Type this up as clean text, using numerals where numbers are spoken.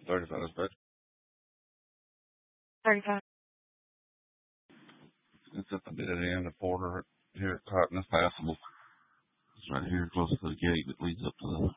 35, that's better. 35. It's at the dead end of Porter here at Cotton. It's passable. It's right here close to the gate that leads up to the